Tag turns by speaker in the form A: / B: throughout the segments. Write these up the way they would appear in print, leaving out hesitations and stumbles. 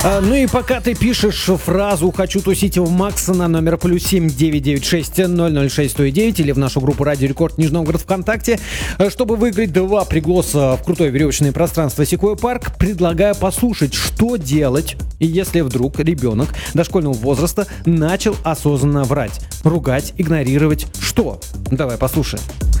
A: Ну и пока ты пишешь фразу «Хочу тусить в Макс» на номер +7 996 006 109 или в нашу группу «Радио Рекорд» Нижний Новгород ВКонтакте, чтобы выиграть 2 пригласа в крутое веревочное пространство Sequoia Park, предлагаю послушать, что делать, если вдруг ребенок дошкольного возраста начал осознанно врать, ругать, игнорировать. Что? Давай послушаем.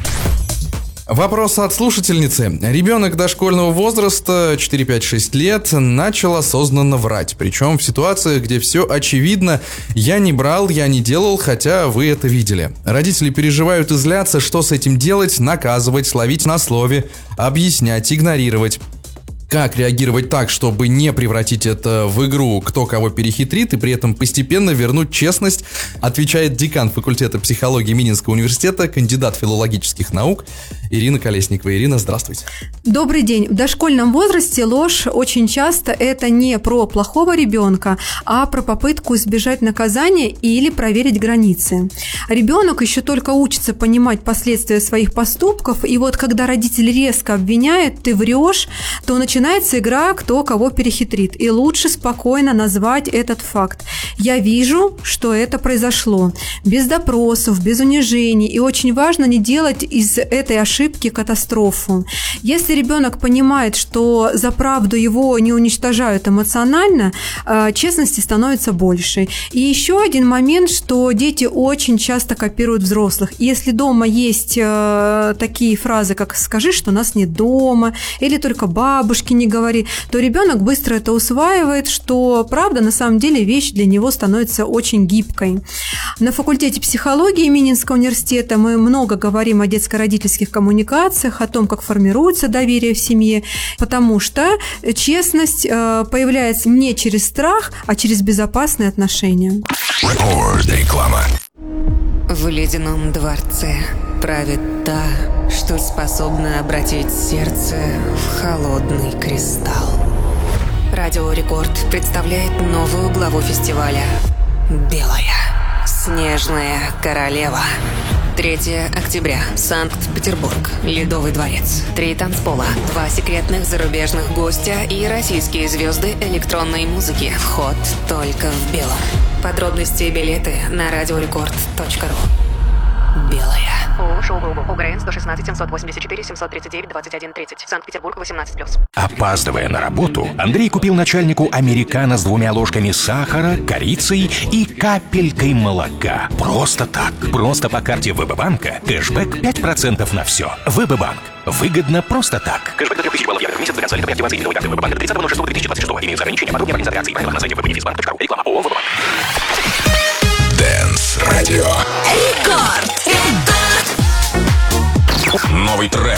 B: Вопрос от слушательницы. Ребенок дошкольного возраста, 4-5-6 лет, начал осознанно врать. Причем в ситуациях, где все очевидно, я не брал, я не делал, хотя вы это видели. Родители переживают и злятся, что с этим делать, наказывать, ловить на слове, объяснять, игнорировать. Как реагировать так, чтобы не превратить это в игру «Кто кого перехитрит» и при этом постепенно вернуть честность, отвечает декан факультета психологии Мининского университета, кандидат филологических наук Ирина Колесникова. Ирина, здравствуйте.
C: Добрый день. В дошкольном возрасте ложь очень часто это не про плохого ребенка, а про попытку избежать наказания или проверить границы. Ребенок еще только учится понимать последствия своих поступков, и вот когда родитель резко обвиняет «ты врешь», то начинается игра «кто кого перехитрит», и лучше спокойно назвать этот факт. Я вижу, что это произошло, без допросов, без унижений, и очень важно не делать из этой ошибки катастрофу. Если ребенок понимает, что за правду его не уничтожают эмоционально, честности становится больше. И еще один момент, что дети очень часто копируют взрослых. Если дома есть такие фразы, как «скажи, что нас нет дома», или «только бабушке не говори», то ребенок быстро это усваивает, что правда на самом деле вещь для него становится очень гибкой. На факультете психологии Мининского университета мы много говорим о детско-родительских коммуникациях, о том, как формируется доверие в семье, потому что честность появляется не через страх, а через безопасные отношения.
D: Реклама.
E: В ледяном дворце правит та, что способна обратить сердце в холодный кристалл. Радио Рекорд представляет новую главу фестиваля «Белая снежная королева». 3 октября. Санкт-Петербург. Ледовый дворец. 3 танцпола. 2 секретных зарубежных гостя и российские звезды электронной музыки. Вход только в белом. Подробности и билеты на radiorecord.ru. Белая. ООО «Шоу-Групп». УГРН 116 784 739 21 30. Санкт-Петербург, 18+.
D: Опаздывая на работу, Андрей купил начальнику американо с 2 ложками сахара, корицей и капелькой молока. Просто так. Просто по карте ВБ-банка. Кэшбэк 5% на все. ВБ-банк. Выгодно просто так. Кэшбэк до 3000 баллов евро в месяц. До конца лета при активации новой карты ВБ-банка до 30.06.2026. Имеются ограничения. Подробнее организация акции. Правила на сайте www.bank.ru. Реклама ООО «ВБ-банк». Дэнс Радио. Рекорд. Новый трек